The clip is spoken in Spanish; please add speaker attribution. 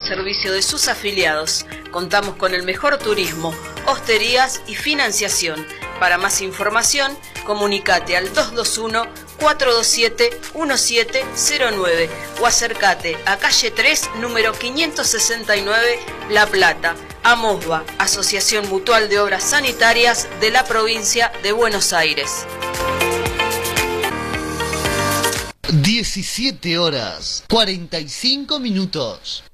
Speaker 1: servicio de sus afiliados. Contamos con el mejor turismo, hosterías y financiación. Para más información, comunicate al 221-427-1709 o acércate a calle 3, número 569, La Plata. AMOSBA, Asociación Mutual de Obras Sanitarias de la provincia de Buenos Aires.
Speaker 2: 17 horas 45 minutos.